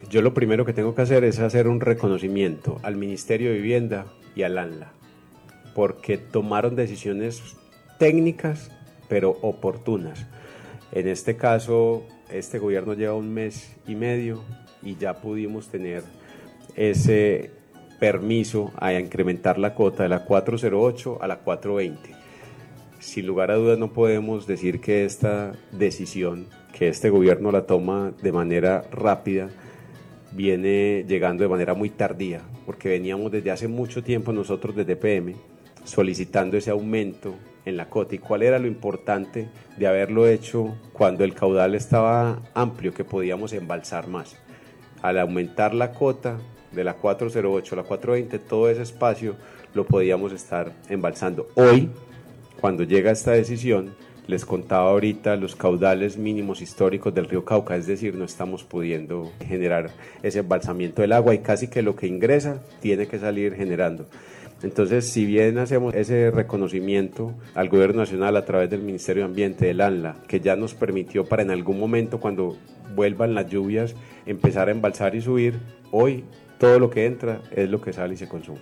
Yo lo primero que tengo que hacer es hacer un reconocimiento al Ministerio de Vivienda y al ANLA, porque tomaron decisiones técnicas pero oportunas. En este caso, este gobierno lleva 1 mes y medio y ya pudimos tener ese permiso a incrementar la cuota de la 408 a la 420. Sin lugar a dudas no podemos decir que esta decisión, que este gobierno la toma de manera rápida, viene llegando de manera muy tardía, porque veníamos desde hace mucho tiempo nosotros desde PM solicitando ese aumento en la cota. ¿Y cuál era lo importante de haberlo hecho cuando el caudal estaba amplio, que podíamos embalsar más? Al aumentar la cota de la 408 a la 420, todo ese espacio lo podíamos estar embalsando. Hoy, cuando llega esta decisión, les contaba ahorita los caudales mínimos históricos del río Cauca, es decir, no estamos pudiendo generar ese embalsamiento del agua y casi que lo que ingresa tiene que salir generando. Entonces, si bien hacemos ese reconocimiento al Gobierno Nacional a través del Ministerio de Ambiente, del ANLA, que ya nos permitió para en algún momento, cuando vuelvan las lluvias, empezar a embalsar y subir, hoy todo lo que entra es lo que sale y se consume.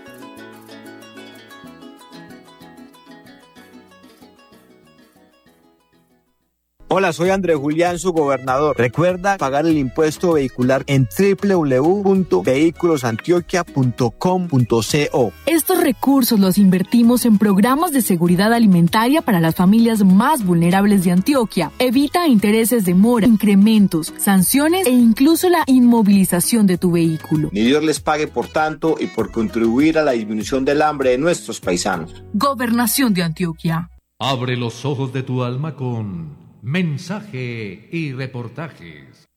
Hola, soy Andrés Julián, su gobernador. Recuerda pagar el impuesto vehicular en www.vehiculosantioquia.com.co. Estos recursos los invertimos en programas de seguridad alimentaria para las familias más vulnerables de Antioquia. Evita intereses de mora, incrementos, sanciones e incluso la inmovilización de tu vehículo. Ni Dios les pague por tanto y por contribuir a la disminución del hambre de nuestros paisanos. Gobernación de Antioquia. Abre los ojos de tu alma con mensaje y reportajes.